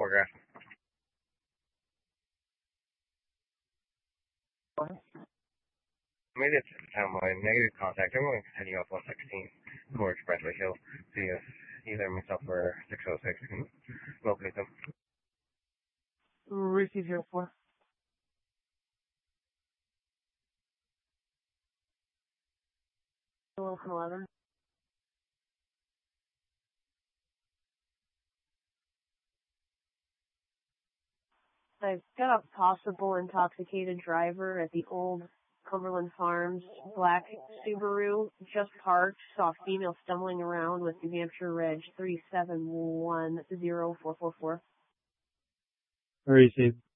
Warcraft. Maybe it's timeline. Negative contact. I'm going to continue off 116 for Expressway Hill. See if either myself or 606 can locate them. Receive 04. Hello from 11. I've got a possible intoxicated driver at the old Cumberland Farms black Subaru, just parked, saw a female stumbling around with New Hampshire Reg 37104444. Receive.